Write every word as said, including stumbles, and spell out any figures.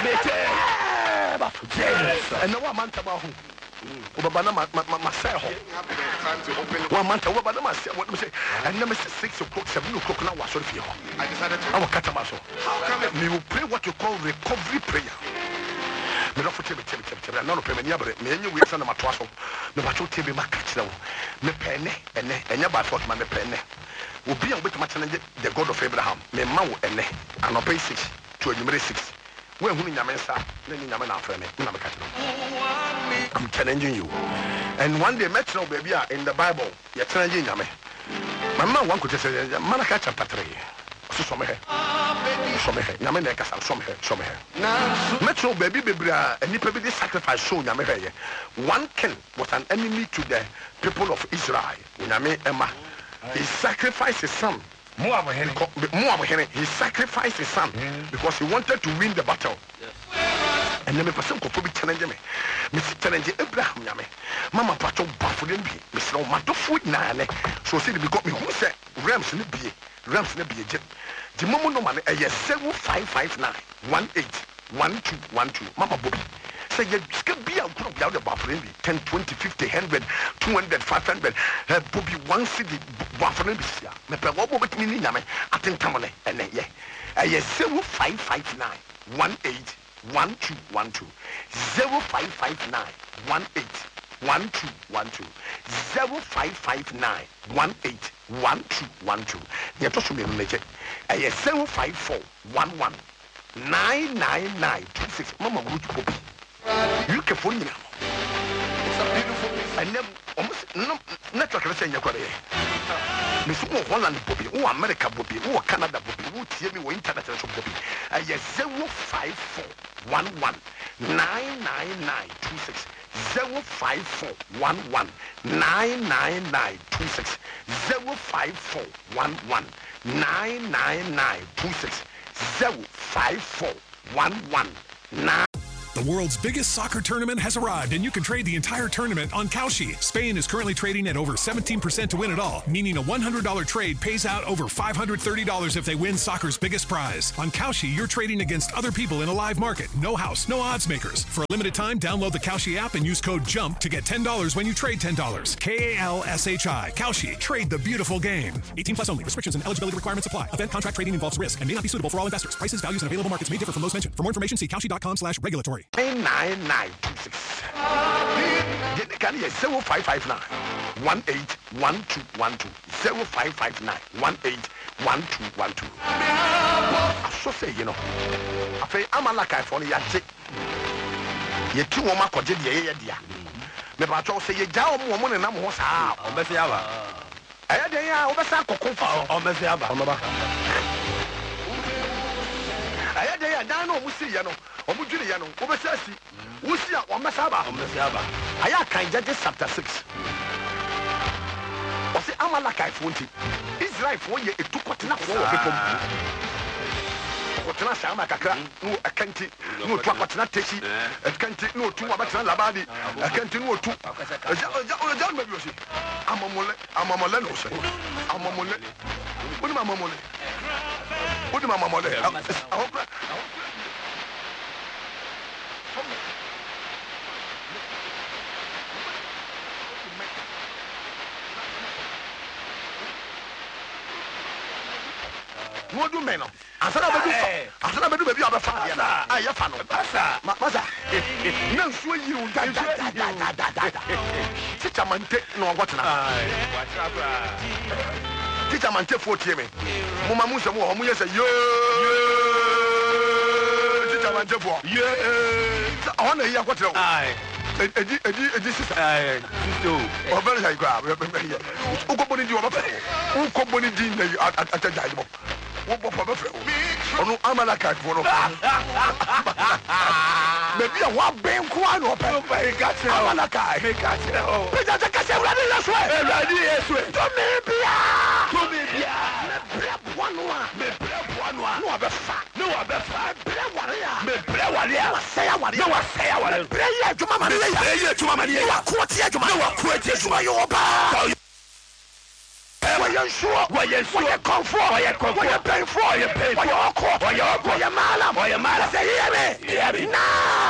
And no one man about Obama myself. One month over myself. What say? And number six o'clock, seven o'clock now was for you. I decided to our catamaso. We will pray what you call recovery prayer. Me not for tebe tebe tebe tebe. None of them any other. Me any way send my twaso. Me bacho tebe ma catch now. Me pene ene enya by force ma me pene. Will be on with my challenge the God of Abraham. Me ma wo ene. And pay six to a number six. When who nyame sa na ni nyame na afre me na me catch now. I'm challenging you. And one day met no baby in the Bible. You're challenging nyame. Mama one could say Malachi chapter three. So some here. Some here. Nyame na kasa some here. Some here. Met no baby baby and nipa be this sacrifice show nyame here. One king was an enemy to the people of Israel. Nyame Emma. He sacrificed his son. Moab he sacrificed his son because he wanted to win the battle. Yes. And then me person ko be challenge me. Me challenge Abraham nyame. Mama pacho bafo dem bi. Me say o madofo nyane. So say because me who say rams ne bie. Rams ne bie je. The momo no man e seven five five nine one eight one two one two. Mama Bobby. Say you can be a group down the buffering ten, twenty, fifty, one hundred, two hundred, five hundred. Uh, Bobby one city buffering this year. Me pe wo bobet me nyame atin tamone ene ye. Eh seven five five nine one eight one two one two. zero five five nine one eight one two one two. zero five five nine one eight one two one two. Ye to so me meje. Eh seven five four one one nine nine nine two six. Mama good Bobby. You can phone me now. It's a beautiful place. I never almost no network can say in your career. Miss Holland Bobby, who America Bobby, who Canada Bobby, who T V or internet Bobby. I yes zero five four one one nine nine nine two six. Zero five four one one nine nine nine two six. Zero five four one one nine nine nine two six. Zero five four one one nine. The world's biggest soccer tournament has arrived, and you can trade the entire tournament on Kalshi. Spain is currently trading at over seventeen percent to win it all, meaning a one hundred dollars trade pays out over five hundred thirty dollars if they win soccer's biggest prize. On Kalshi, you're trading against other people in a live market. No house, no odds makers. For a limited time, download the Kalshi app and use code JUMP to get ten dollars when you trade ten dollars. K A L S H I. Kalshi. Trade the beautiful game. eighteen plus only. Restrictions and eligibility requirements apply. Event contract trading involves risk and may not be suitable for all investors. Prices, values, and available markets may differ from those mentioned. For more information, see kalshi.com slash regulatory. Nine nine nine two six. Can you zero five five nine one eight one two one two zero five five nine one eight one two one two. I so say you know. I say I'm a like iPhone yache. You two woman could get the air dear. Me patrol say you jaw more money na mo sa. O be se aba. Aya dey ya o be sa kokon. O be se aba. O ba. Aya dey ya dan no mo see ya no. Omu dwene ya no obesasi wusi a omesaba omesaba aya kan Judges chapter six o se Amalekite fonti Israel fo ye etukotena fo wo bepom kotena sama kakra no akanti no tu akotena techi akanti no tu abatena labadi akanti no tu ja ja me bi o se amamole amamole no se amamole woni amamole woni amamole What do men? I said, I said, I do baby. I'm a fan. I am a fan. Masa, no, swear you. Teacher man take no what now? Teacher man take forty me. Mama Musa, Mama Musa, yo. Teacher man take four. Yeah. I want to hear what you. Aye. Edi edi edi sister. Aye. Sister. O very high grab. O ko boni di o ba fe. O ko boni di na at at at mo. Wo bo pa ba fe. Onu Amalekite fo no. Maybe a wa ben ko an o pe. Pe ka se Amalekite. Pe ka se o. Pe ja ka se ura ni yeso e. Ura ni yeso e. To me bia. To me bia. Me bia bono a. Me bia bono a. No abefa. No abefa. Bia ware a. Me bia ware a. Say a ware. No wa say a ware. Bia ye juma ma ni ye. Bia ye juma ma ni ye. Wa ko ti ye juma. No wa ko ti ye juma yo ba. wɔyɛ nsuo wɔyɛ nsuo wɔyɛ kɔnfoɔ wɔyɛ kɔnfoɔ wɔyɛ pɛnfoɔ wɔyɛ pɛnfoɔ wɔyɛ ɔkɔ wɔyɛ ɔkɔ wɔyɛ maalam wɔyɛ maalam sɛ yiyɛ mi yiyɛ mi na